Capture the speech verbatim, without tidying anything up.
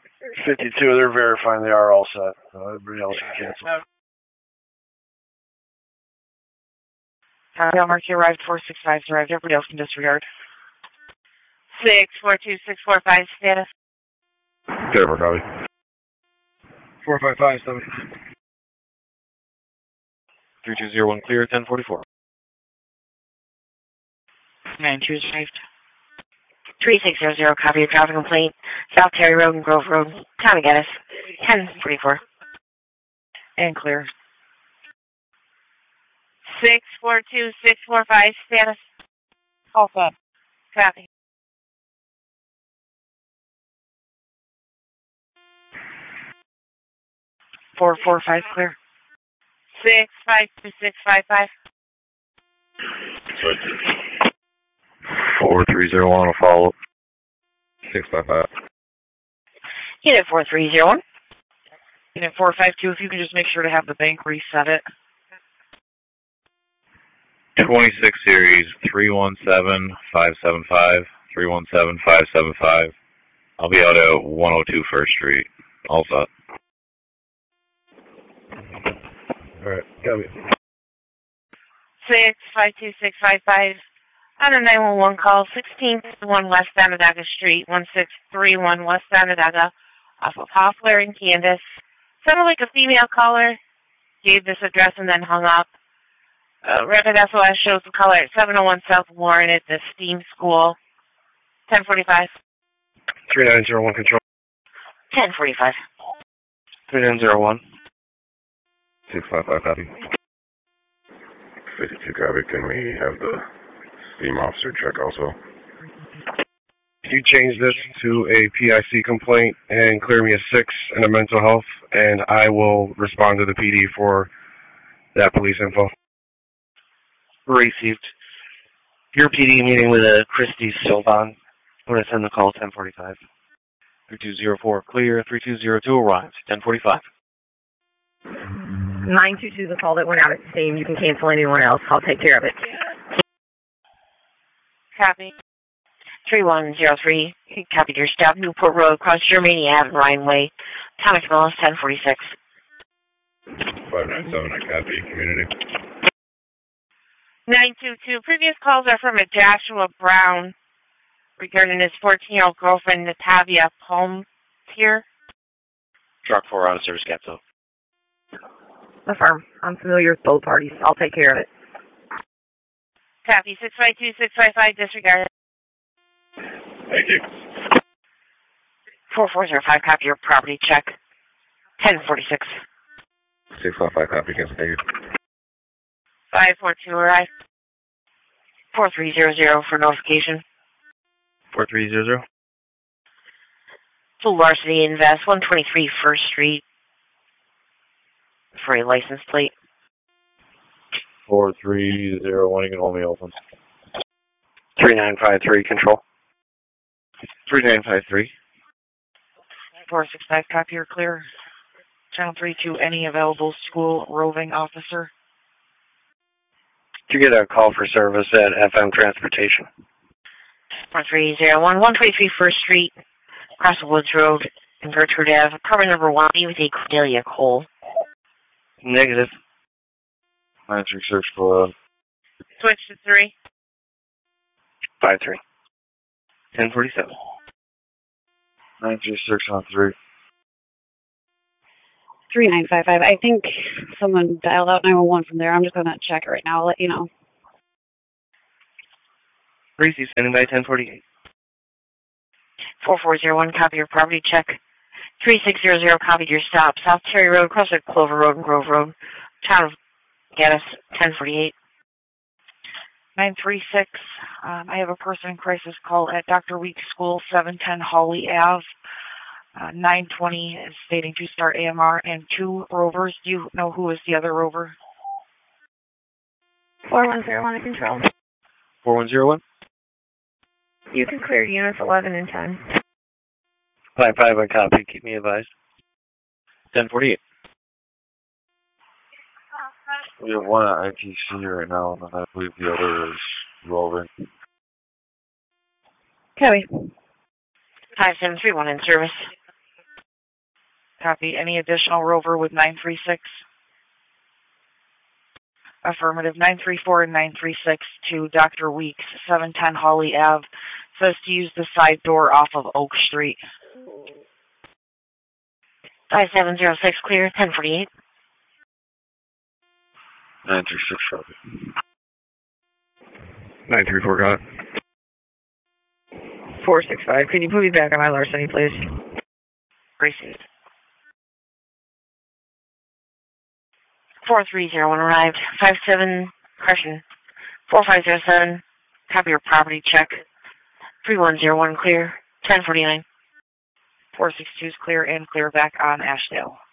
fifty-two, they're verifying they are all set. Uh, everybody else can cancel. Kyle Markey arrived, four six five arrived, everybody else can disregard. six four two six four five, status. Jennifer, copy. four five five, seven. three two zero one clear, ten forty-four. nine two arrived. three six zero zero, copy your traffic complaint. South Terry Road and Grove Road. Tommy Geddes, ten forty-four. And clear. six four two six four five, status. All set. Copy. four four five clear. six five two six five five. four three zero one, a follow up. six five five. Unit four three zero one. Unit four five two, if you can just make sure to have the bank reset it. twenty-six series, three one seven five seven five, three one seven five seven five. I'll be out at one oh two First Street. All set. Alright, copy. six five two six five five. On a nine one one call, sixteen one West Onondaga Street, one six three one West Onondaga, off of Hoffler and Candace. Sounded like a female caller, gave this address and then hung up. Uh, Rapid S O S shows the caller at seven oh one South Warren at the STEAM School. ten forty-five. three nine zero one, control. ten forty-five. three nine zero one. six five five, copy. fifty-two, copy. Can we have the STEAM officer check also? You change this to a P I C complaint and clear me a six and a mental health, and I will respond to the P D for that police info. Received. Your P D meeting with a Christy Sylvan. When I send the call, ten forty-five. three two zero four clear, three two zero two arrived, ten forty-five. nine two two, the call that went out at STEAM. You can cancel anyone else. I'll take care of it. Copy. three one zero three. Copied your stop. Newport Road, across Germany Ave, Ryan Way. Thomas Millis, ten forty-six. five nine seven, I copy. Community. nine two two. Previous calls are from a Joshua Brown regarding his fourteen-year-old girlfriend, Natavia Palm here. Truck four out of service, Capsule. Affirm. I'm familiar with both parties. I'll take care of it. Copy. six five two six five five, disregard. Thank you. four four zero five, copy your property check. ten forty-six. six five five, copy. Cancel. Thank you. five four two, arrive. four three zero zero for notification. four three zero zero. Full Varsity Invest, one twenty-three First Street. For a license plate. four three zero one, you can hold me open. three nine five three, control. three nine five three. four six five, copy or clear. Channel three to any available school roving officer. To get a call for service at F M Transportation. four three zero one, one twenty-three First Street, across the Woods Road, in Gertrude Ave. Cover number one, with a Cordelia Cole. Negative. nine three search for... Switch to three. five three. ten forty-seven. nine three six on three. three nine five five. I think someone dialed out nine one one from there. I'm just going to check it right now. I'll let you know. Greasy, standing by ten forty-eight. four four zero one, copy your property check. three six zero zero, copied your stop. South Terry Road, across the Clover Road and Grove Road. Town of Geddes, ten forty-eight. nine three six, um, I have a person in crisis call at Doctor Weeks School, seven ten Holly Ave. Uh, nine twenty is stating two-star A M R and two rovers. Do you know who is the other rover? four one zero one to control. four one zero one. You can clear units eleven and ten. five five, I copy. Keep me advised. ten forty-eight. We have one at I T C right now, and I believe the other is roving. Copy. five seven three one in service. Copy. Any additional rover with nine three six? Affirmative. nine three four and nine three six to Doctor Weeks, seven ten Holly Ave. Says to use the side door off of Oak Street. five seven zero six clear, ten forty-eight. nine three six, copy. nine three four, got it. four six five. Can you put me back on my larceny, please? Received. four three zero one arrived. five seven, correction. four five zero seven, copy your property check. three one zero one clear, ten forty-nine. four six two is clear and clear back on Ashdale.